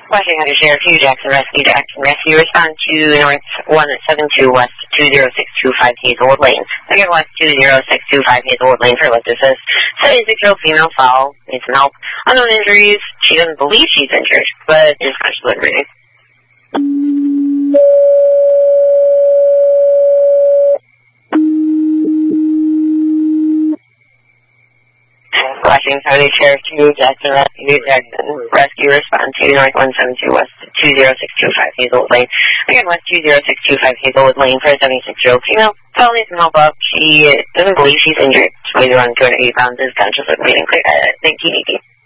Flashing under Sheriff Hugh Jackson Rescue. Respond to North 172 West 20625 Hazelwood Lane. Again, West 20625 Hazelwood Lane for Electus. 76-year-old female foul. Needs some help. Unknown injuries. She doesn't believe she's injured, but is conscious and breathing. Washington County Sheriff Hugh Jackson Rescue. Respond to North 172 West 20625 Hazelwood Lane. Again, West 20625 Hazelwood Lane for a 76-year-old female. Foul needs some help up. She doesn't believe she's injured. She weighs around 280 pounds, is conscious of bleeding. 1980.